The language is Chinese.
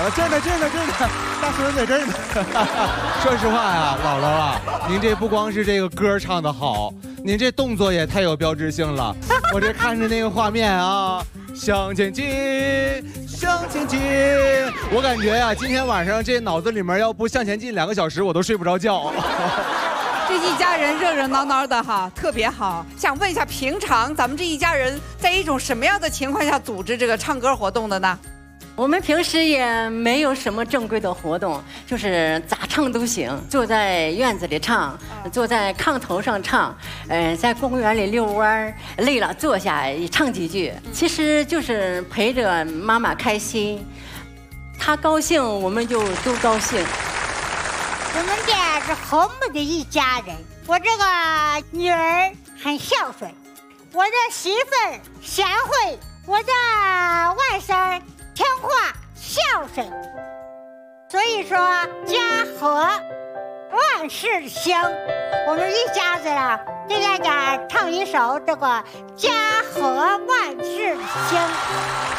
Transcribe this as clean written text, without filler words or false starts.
了，真的，大孙子真的。说实话呀，姥姥啊，您这不光是这个歌唱得好，您这动作也太有标志性了。我这看着那个画面啊，向前进，向前进。我感觉呀，今天晚上这脑子里面要不向前进2个小时，我都睡不着觉。 这一家人热热闹闹的哈，特别好。想问一下，平常咱们这一家人在一种什么样的情况下组织这个唱歌活动的呢？ 我们平时也没有什么正规的活动，就是咋唱都行，坐在院子里唱，坐在炕头上唱，在公园里遛弯，累了坐下唱几句，其实就是陪着妈妈开心，她高兴我们就都高兴。 我们家是和睦的一家人，我这个女儿很孝顺，我的媳妇儿贤惠，我的外甥听话孝顺，所以说家和万事兴。我们一家子啊，给大家唱一首这个家和万事兴。